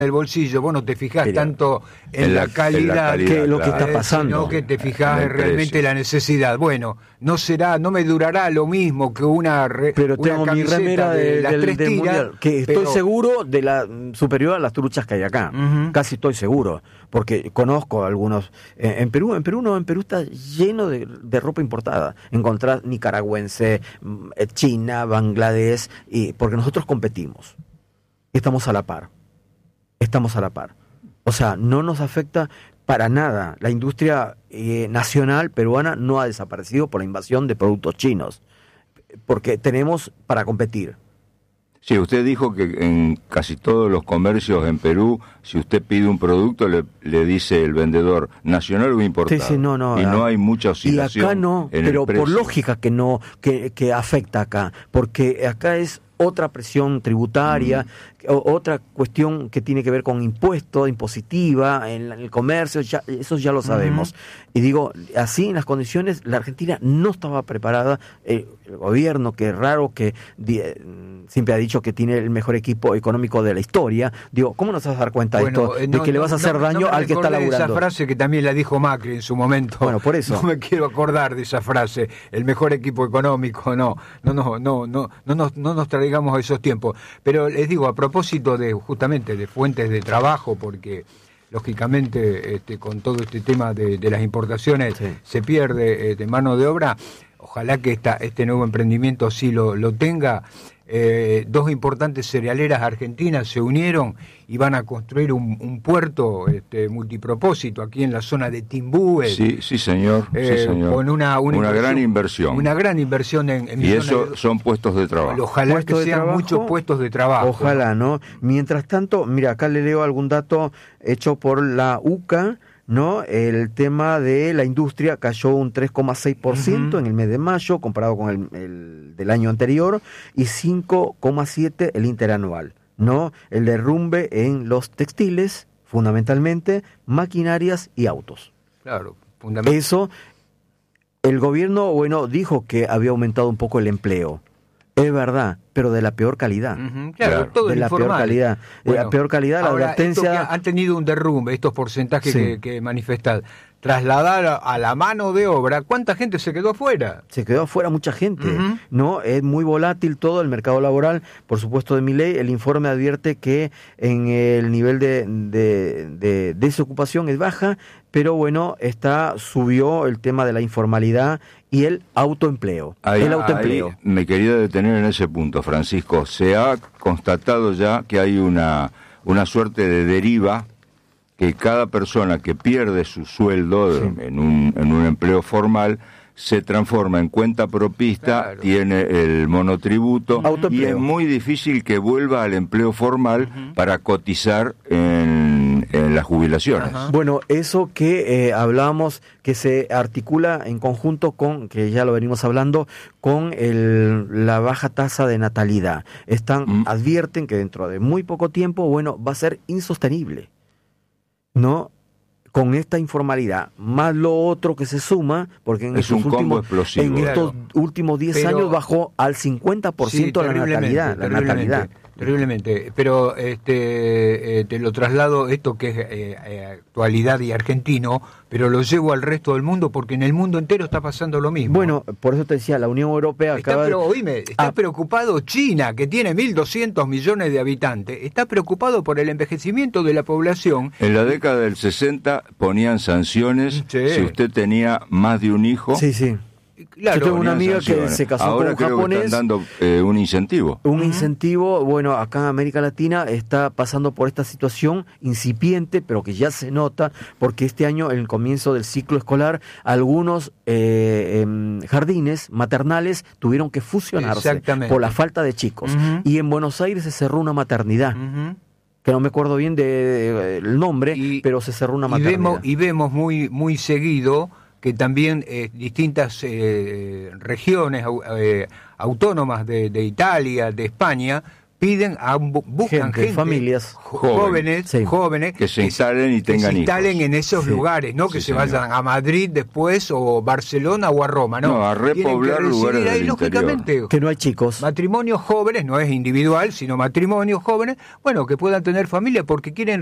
el bolsillo, vos no te fijás Pero tanto en la calidad que lo que claro. está pasando, sino que te fijás en en el realmente precio. la necesidad. Bueno, no me durará lo mismo que una pero una tengo mi camiseta remera las del tres tiras, mundial, que estoy pero- seguro de la superior a las truchas que hay acá. Ujú. Casi estoy seguro, porque conozco algunos. En Perú no, en Perú está lleno de ropa importada. Encontrás nicaragüense, China, Bangladesh, porque nosotros competimos. Estamos a la par. O sea, no nos afecta para nada. La industria nacional peruana no ha desaparecido por la invasión de productos chinos, porque tenemos para competir. Sí, usted dijo que en casi todos los comercios en Perú, si usted pide un producto, le dice el vendedor nacional o importado. Sí, no, y no hay mucha oscilación. Y acá no, en pero el precio. por lógica que no, que afecta acá, porque acá es otra presión tributaria, otra cuestión que tiene que ver con impuestos, impositiva, en el comercio, eso ya lo sabemos. Y digo, así en las condiciones, la Argentina no estaba preparada, el gobierno, que es raro, que siempre ha dicho que tiene el mejor equipo económico de la historia, digo, ¿cómo nos vas a dar cuenta de esto, de que le vas a hacer daño al que está laburando? Esa frase que también la dijo Macri en su momento. Bueno, por eso. No me quiero acordar de esa frase, el mejor equipo económico, no nos traigamos a esos tiempos. Pero les digo, a propósito de justamente de fuentes de trabajo, porque lógicamente con todo este tema de las importaciones se pierde mano de obra, ojalá que este nuevo emprendimiento sí lo tenga. Dos importantes cerealeras argentinas se unieron y van a construir un puerto multipropósito aquí en la zona de Timbú. Sí, señor. Con una gran inversión. Una gran inversión en y eso son puestos de trabajo. Ojalá que sean muchos puestos de trabajo. Ojalá, ¿no? Mientras tanto, mira, acá le leo algún dato hecho por la UCA, ¿no? El tema de la industria cayó un 3,6% en el mes de mayo, comparado con el del año anterior, y 5,7% el interanual, ¿no? El derrumbe en los textiles, fundamentalmente, maquinarias y autos. Claro, eso, el gobierno, dijo que había aumentado un poco el empleo. Es verdad, pero de la peor calidad. Claro, todo de la informal. peor calidad. De la peor calidad, la advertencia. Han tenido un derrumbe, estos porcentajes que manifestás. Trasladar a la mano de obra, ¿cuánta gente se quedó afuera? Se quedó afuera mucha gente, ¿no? Es muy volátil todo el mercado laboral, por supuesto de Milei. El informe advierte que en el nivel de desocupación es baja, pero subió el tema de la informalidad y el autoempleo. Ahí me quería detener en ese punto, Francisco. Se ha constatado ya que hay una suerte de deriva, que cada persona que pierde su sueldo en un empleo formal se transforma en cuenta propista, tiene el monotributo, y es muy difícil que vuelva al empleo formal para cotizar en las jubilaciones. Bueno, eso que hablábamos, que se articula en conjunto con, que ya lo venimos hablando, con la baja tasa de natalidad. Advierten que dentro de muy poco tiempo, va a ser insostenible, ¿no? Con esta informalidad, más lo otro que se suma, porque en estos últimos 10 años bajó al 50% la natalidad. Terriblemente, pero te lo traslado, esto que es actualidad y argentino, pero lo llevo al resto del mundo, porque en el mundo entero está pasando lo mismo. Bueno, por eso te decía, la Unión Europea está preocupado China, que tiene 1.200 millones de habitantes, está preocupado por el envejecimiento de la población. En la década del 60 ponían sanciones si usted tenía más de un hijo. Sí. Claro, yo tengo una amiga que se casó Ahora con un japonés. Que están dando un incentivo. Un incentivo, acá en América Latina está pasando por esta situación incipiente, pero que ya se nota, porque este año, en el comienzo del ciclo escolar, algunos jardines maternales tuvieron que fusionarse por la falta de chicos. Y en Buenos Aires se cerró una maternidad. Que no me acuerdo bien del nombre, pero se cerró una maternidad. Y vemos muy, muy seguido que también distintas regiones autónomas de Italia, de España, piden, buscan gente, familias jóvenes, sí, jóvenes que se instalen y tengan hijos. En esos lugares, no que se señor. vayan a Madrid después o Barcelona o a Roma, no, a repoblar tienen que lugares ahí, del lógicamente, interior. Que no hay chicos. Matrimonios jóvenes, no es individual, sino matrimonios jóvenes, bueno, que puedan tener familia porque quieren